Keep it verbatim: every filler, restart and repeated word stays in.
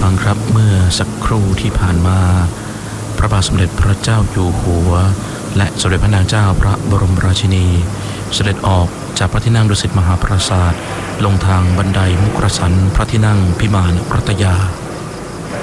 ฟังครับเมื่อสักครู่ที่ผ่านมาพระบาทสมเด็จพระเจ้าอยู่หัวและสมเด็จพระนางเจ้าพระบรมราชินีเสด็จออกจากพระที่นั่งดุสิตมหาปราสาทลงทางบันไดมุกรสันพระที่นั่งพิมานรัตยา